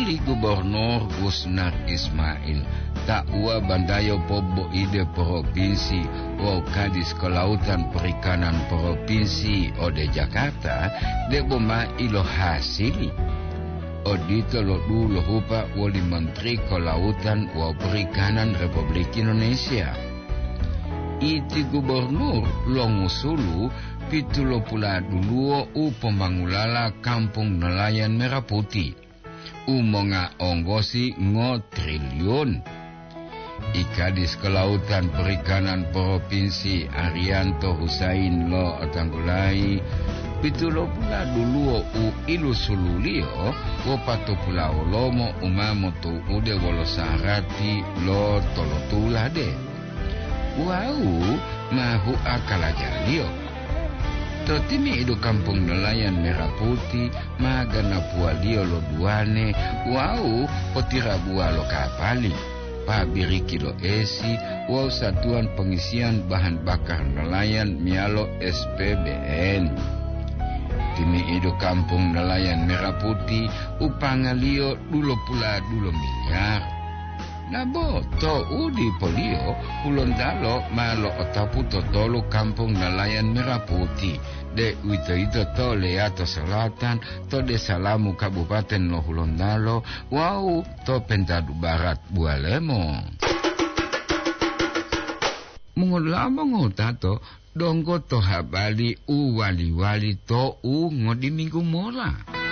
Wali Gubernur Gusnar Ismail tak ua bandayo pobo ide provinsi wa Kadis Kelautan Perikanan Provinsi Ode Jakarta de boma ilo hasili odito lo dulu hupa wali Menteri Kelautan wa Perikanan Republik Indonesia. Iti gubernur Longusulu pitulo pula duluo pemangulala Kampung Nelayan Merah Putih umonga onggosi triliun. Kadis Kelautan Perikanan Provinsi Arianto Husain Lo Tanggulai pitulo pula duluo ilu sululio pato pula olomo umamoto ude wolosarati lo tolotulade. Wau mahu akalajalio. Totimi idu Kampung Nelayan Merah Putih magana pualio lo duane. Wau potira bua lo kapali. Pabiri kilo esi. Wau satuan pengisian bahan bakar nelayan mialo SPBN. Timi idu Kampung Nelayan Merah Putih upangalio dulo pula dulo miliar. Nabo to udi polio ulondalo malo otapu totolo Kampung Nelayan Merah Putih de wito to Leato Selatan to de Salamu Kabupaten lo Ulondalo wau to Pentadu Barat Bualemo. Mengolama ngotato donggo to habali wali-wali to ngodi minggu mola.